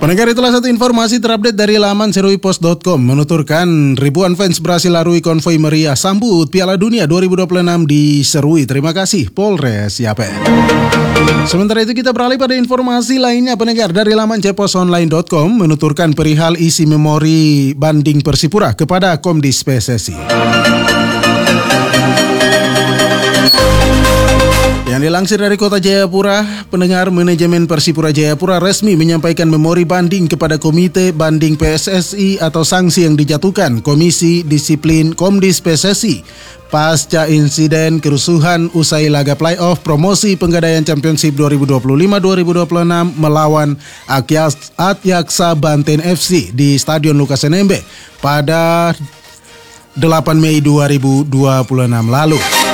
Pendengar, itulah satu informasi terupdate dari laman seruipos.com menuturkan ribuan fans berhasil larui konvoi meriah sambut Piala Dunia 2026 di Serui. Terima kasih Polres Yapen. Sementara itu kita beralih pada informasi lainnya, pendengar, dari laman ceposonline.com menuturkan perihal isi memori banding Persipura kepada Komdis PSSI. Yang dilansir dari Kota Jayapura, pendengar, manajemen Persipura Jayapura resmi menyampaikan memori banding kepada Komite Banding PSSI atau sanksi yang dijatuhkan Komisi Disiplin Komdis PSSI pasca insiden kerusuhan usai laga playoff promosi Penggadaian Championship 2025-2026 melawan Akyaksa Banten FC di Stadion Lukas NMB pada 8 Mei 2026 lalu.